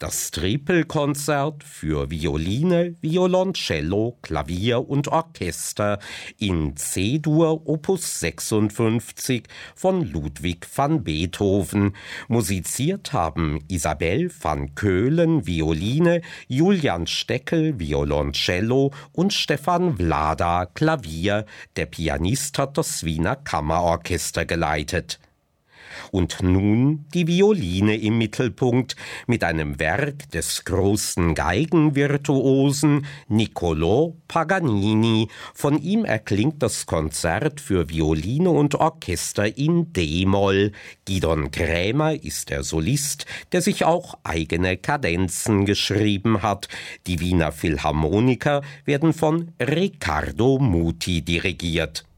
Das Tripelkonzert für Violine, Violoncello, Klavier und Orchester in C-Dur Opus 56 von Ludwig van Beethoven. Musiziert haben Isabel van Keulen, Violine, Julian Steckel, Violoncello und Stefan Vlada, Klavier. Der Pianist hat das Wiener Kammerorchester geleitet. Und nun die Violine im Mittelpunkt mit einem Werk des großen Geigenvirtuosen Niccolò Paganini. Von ihm erklingt das Konzert für Violine und Orchester in D-Moll. Gidon Krämer ist der Solist, der sich auch eigene Kadenzen geschrieben hat. Die Wiener Philharmoniker werden von Riccardo Muti dirigiert.